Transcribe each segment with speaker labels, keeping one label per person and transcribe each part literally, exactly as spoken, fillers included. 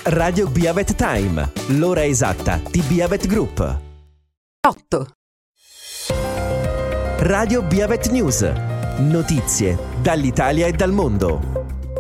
Speaker 1: Radio Biavet Time, l'ora esatta di Biavet Group.
Speaker 2: otto.
Speaker 1: Radio Biavet News, notizie dall'Italia e dal mondo.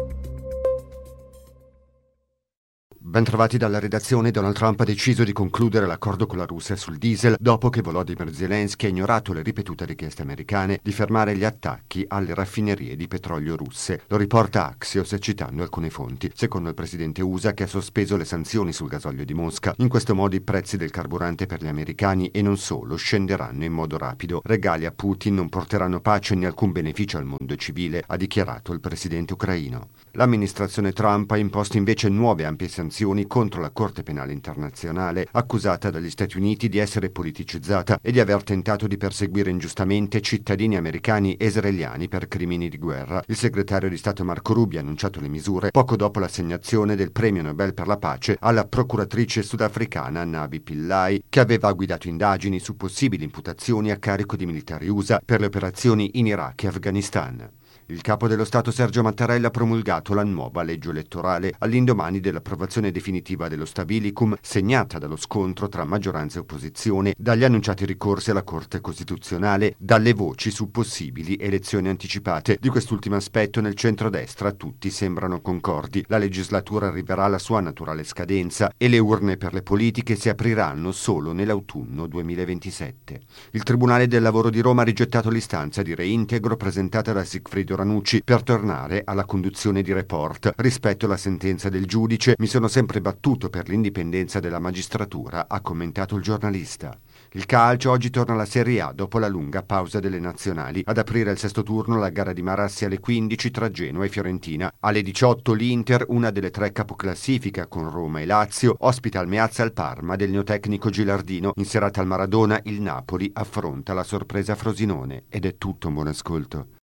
Speaker 3: Bentrovati dalla redazione. Donald Trump ha deciso di concludere l'accordo con la Russia sul diesel dopo che Volodymyr Zelensky ha ignorato le ripetute richieste americane di fermare gli attacchi alle raffinerie di petrolio russe. Lo riporta Axios citando alcune fonti. Secondo il presidente U S A, che ha sospeso le sanzioni sul gasolio di Mosca, in questo modo i prezzi del carburante per gli americani e non solo scenderanno in modo rapido. Regali a Putin non porteranno pace né alcun beneficio al mondo civile, ha dichiarato il presidente ucraino. L'amministrazione Trump ha imposto invece nuove ampie sanzioni contro la Corte Penale Internazionale, accusata dagli Stati Uniti di essere politicizzata e di aver tentato di perseguire ingiustamente cittadini americani e israeliani per crimini di guerra. Il segretario di Stato Marco Rubio ha annunciato le misure poco dopo l'assegnazione del premio Nobel per la pace alla procuratrice sudafricana Navi Pillay, che aveva guidato indagini su possibili imputazioni a carico di militari U S A per le operazioni in Iraq e Afghanistan. Il capo dello Stato Sergio Mattarella ha promulgato la nuova legge elettorale all'indomani dell'approvazione definitiva dello Stabilicum, segnata dallo scontro tra maggioranza e opposizione, dagli annunciati ricorsi alla Corte Costituzionale, dalle voci su possibili elezioni anticipate. Di quest'ultimo aspetto nel centrodestra tutti sembrano concordi. La legislatura arriverà alla sua naturale scadenza e le urne per le politiche si apriranno solo nell'autunno duemilaventisette. Il Tribunale del Lavoro di Roma ha rigettato l'istanza di reintegro presentata da Sigfrido Ranucci per tornare alla conduzione di Report. Rispetto alla sentenza del giudice, mi sono sempre battuto per l'indipendenza della magistratura, ha commentato il giornalista. Il calcio oggi torna alla Serie A dopo la lunga pausa delle nazionali. Ad aprire il sesto turno la gara di Marassi alle quindici tra Genoa e Fiorentina. Alle diciotto l'Inter, una delle tre capoclassifica con Roma e Lazio, ospita al Meazza al Parma del neotecnico Gilardino. In serata al Maradona il Napoli affronta la sorpresa Frosinone. Ed è tutto, un buon ascolto.